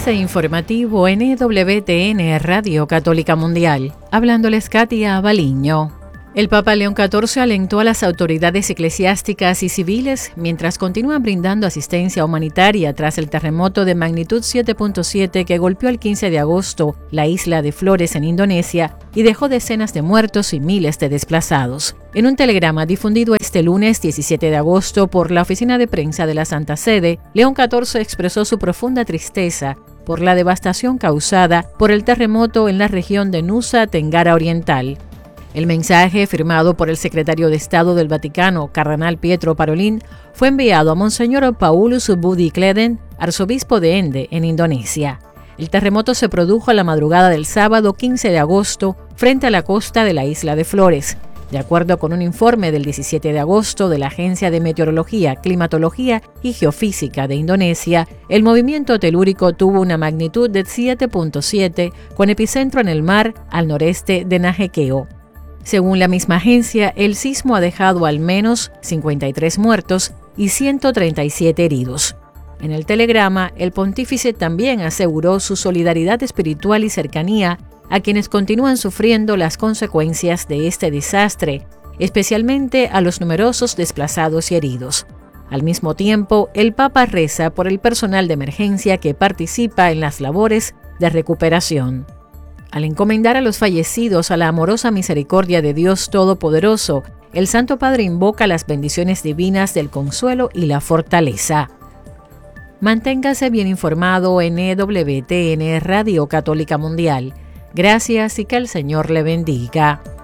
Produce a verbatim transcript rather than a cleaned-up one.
Avance informativo en E W T N Radio Católica Mundial. Hablándoles Katia Baliño. El Papa León catorce alentó a las autoridades eclesiásticas y civiles mientras continúan brindando asistencia humanitaria tras el terremoto de magnitud siete punto siete que golpeó el quince de agosto la isla de Flores en Indonesia y dejó decenas de muertos y miles de desplazados. En un telegrama difundido este lunes diecisiete de agosto por la oficina de prensa de la Santa Sede, León catorce expresó su profunda tristeza por la devastación causada por el terremoto en la región de Nusa Tenggara Oriental. El mensaje, firmado por el secretario de Estado del Vaticano, Cardenal Pietro Parolin, fue enviado a Monseñor Paulus Budi Kleden, arzobispo de Ende, en Indonesia. El terremoto se produjo a la madrugada del sábado quince de agosto frente a la costa de la isla de Flores. De acuerdo con un informe del diecisiete de agosto de la Agencia de Meteorología, Climatología y Geofísica de Indonesia, el movimiento telúrico tuvo una magnitud de siete punto siete con epicentro en el mar al noreste de Najekeo. Según la misma agencia, el sismo ha dejado al menos cincuenta y tres muertos y ciento treinta y siete heridos. En el telegrama, el pontífice también aseguró su solidaridad espiritual y cercanía a quienes continúan sufriendo las consecuencias de este desastre, especialmente a los numerosos desplazados y heridos. Al mismo tiempo, el Papa reza por el personal de emergencia que participa en las labores de recuperación. Al encomendar a los fallecidos a la amorosa misericordia de Dios Todopoderoso, el Santo Padre invoca las bendiciones divinas del consuelo y la fortaleza. Manténgase bien informado en E W T N Radio Católica Mundial. Gracias y que el Señor le bendiga.